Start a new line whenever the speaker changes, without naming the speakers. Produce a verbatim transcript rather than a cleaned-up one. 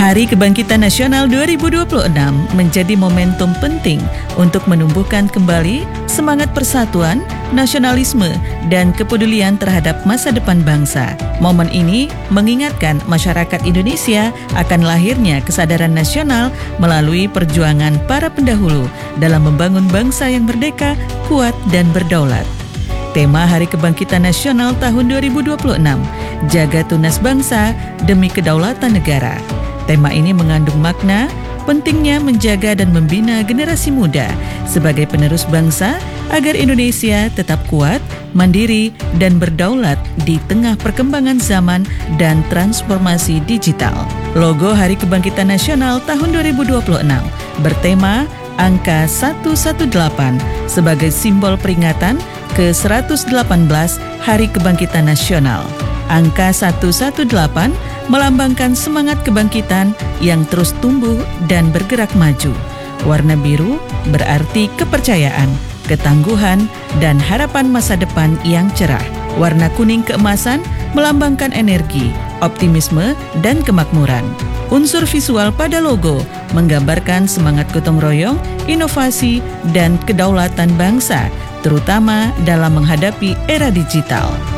Hari Kebangkitan Nasional dua ribu dua puluh enam menjadi momentum penting untuk menumbuhkan kembali semangat persatuan, nasionalisme, dan kepedulian terhadap masa depan bangsa. Momen ini mengingatkan masyarakat Indonesia akan lahirnya kesadaran nasional melalui perjuangan para pendahulu dalam membangun bangsa yang merdeka, kuat, dan berdaulat. Tema Hari Kebangkitan Nasional tahun dua ribu dua puluh enam, Jaga Tunas Bangsa Demi Kedaulatan Negara. Tema ini mengandung makna pentingnya menjaga dan membina generasi muda sebagai penerus bangsa agar Indonesia tetap kuat, mandiri, dan berdaulat di tengah perkembangan zaman dan transformasi digital. Logo Hari Kebangkitan Nasional tahun dua ribu dua puluh enam bertema angka seratus delapan belas sebagai simbol peringatan ke seratus delapan belas Hari Kebangkitan Nasional. Angka seratus delapan belas melambangkan semangat kebangkitan yang terus tumbuh dan bergerak maju. Warna biru berarti kepercayaan, ketangguhan, dan harapan masa depan yang cerah. Warna kuning keemasan melambangkan energi, optimisme, dan kemakmuran. Unsur visual pada logo menggambarkan semangat gotong royong, inovasi, dan kedaulatan bangsa, terutama dalam menghadapi era digital.